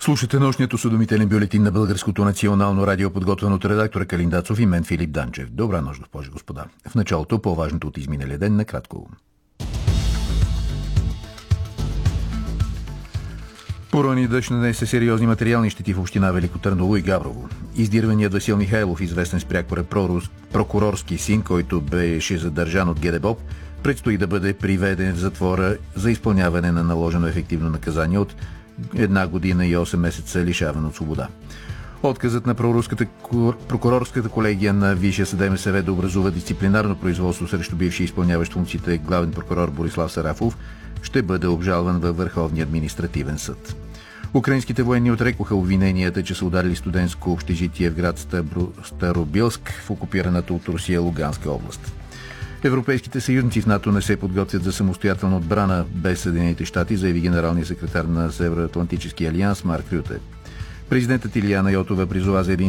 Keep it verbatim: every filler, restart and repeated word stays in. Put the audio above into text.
Слушате нощният осведомителен бюлетин на Българското национално радио, подготвен от редактора Калин Дацов и мен Филип Данчев. Добра нощ, госпожи и господа. В началото по-важното от изминалия ден накратко. Поройни дъжд нанесе сериозни материални щети в община Велико Търново и Габрово. Издирваният Васил Михайлов, известен с пряк прокурорски син, който беше задържан от ГДБОП, предстои да бъде приведен в затвора за изпълняване на наложено ефективно наказание от една година и осем месеца лишаване от свобода. Отказът на проруската прокурорската колегия на Висшия съдебен съвет да образува дисциплинарно производство срещу бивши изпълняващ функциите главен прокурор Борислав Сарафов ще бъде обжалван във Върховния административен съд. Украинските военни отрекоха обвиненията, че са ударили студентско общежитие в град Старобилск в окупираната от Русия Луганска област. Европейските съюзници в НАТО не се подготвят за самостоятелна отбрана без Съединените щати, заяви генералният секретар на Североатлантическия алианс Марк Рюте. Президентът Илияна Йотова призова за един